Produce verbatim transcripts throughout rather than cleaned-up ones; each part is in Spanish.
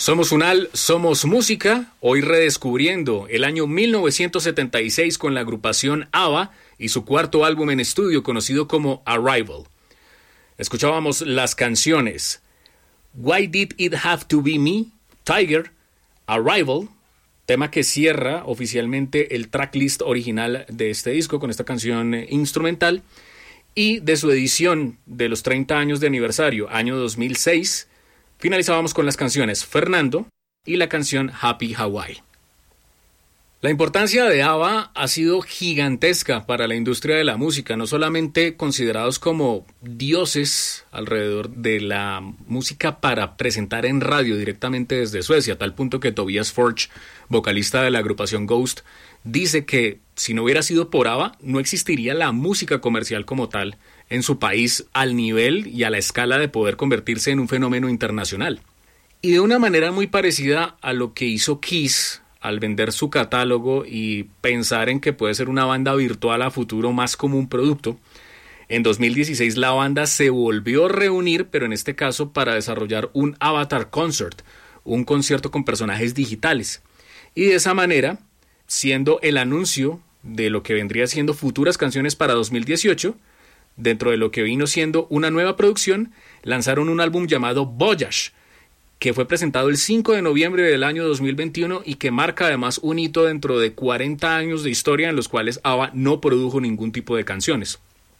Somos Unal, somos música, hoy redescubriendo el año mil novecientos setenta y seis con la agrupación ABBA y su cuarto álbum en estudio conocido como Arrival. Escuchábamos las canciones Why Did It Have to Be Me, Tiger, Arrival, tema que cierra oficialmente el tracklist original de este disco con esta canción instrumental, y de su edición de los treinta años de aniversario, año dos mil seis, finalizábamos con las canciones Fernando y la canción Happy Hawaii. La importancia de ABBA ha sido gigantesca para la industria de la música, no solamente considerados como dioses alrededor de la música para presentar en radio directamente desde Suecia, a tal punto que Tobias Forge, vocalista de la agrupación Ghost, dice que si no hubiera sido por ABBA, no existiría la música comercial como tal en su país al nivel y a la escala de poder convertirse en un fenómeno internacional. Y de una manera muy parecida a lo que hizo Kiss al vender su catálogo y pensar en que puede ser una banda virtual a futuro más como un producto, en dos mil dieciséis la banda se volvió a reunir, pero en este caso para desarrollar un Avatar Concert, un concierto con personajes digitales. Y de esa manera, siendo el anuncio de lo que vendría siendo futuras canciones para dos mil dieciocho, dentro de lo que vino siendo una nueva producción, lanzaron un álbum llamado Voyage, que fue presentado el cinco de noviembre del año dos mil veintiuno y que marca además un hito dentro de cuarenta años de historia en los cuales ABBA no produjo ningún tipo de canciones.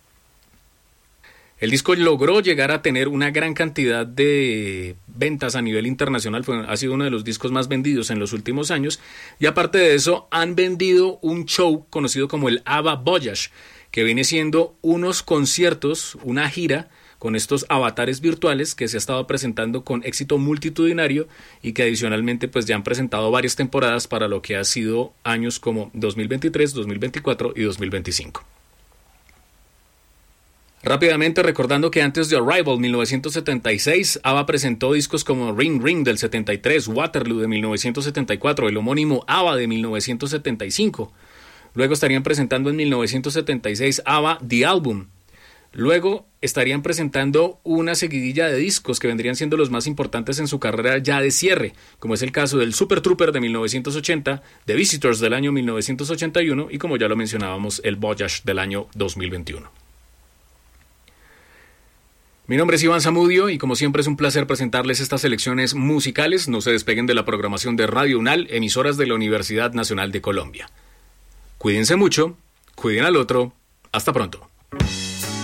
El disco logró llegar a tener una gran cantidad de ventas a nivel internacional, fue, ha sido uno de los discos más vendidos en los últimos años, y aparte de eso han vendido un show conocido como el ABBA Voyage, que viene siendo unos conciertos, una gira con estos avatares virtuales que se ha estado presentando con éxito multitudinario y que adicionalmente pues ya han presentado varias temporadas para lo que ha sido años como dos mil veintitrés, dos mil veinticuatro y dos mil veinticinco. Rápidamente recordando que antes de Arrival mil novecientos setenta y seis, ABBA presentó discos como Ring Ring del setenta y tres, Waterloo de mil novecientos setenta y cuatro, el homónimo ABBA de mil novecientos setenta y cinco. Luego estarían presentando en mil novecientos setenta y seis ABBA The Album. Luego estarían presentando una seguidilla de discos que vendrían siendo los más importantes en su carrera ya de cierre, como es el caso del Super Trooper de mil novecientos ochenta, The Visitors del año mil novecientos ochenta y uno y, como ya lo mencionábamos, el Voyage del año dos mil veintiuno. Mi nombre es Iván Zamudio y como siempre es un placer presentarles estas selecciones musicales. No se despeguen de la programación de Radio Unal, emisoras de la Universidad Nacional de Colombia. Cuídense mucho, cuiden al otro, hasta pronto.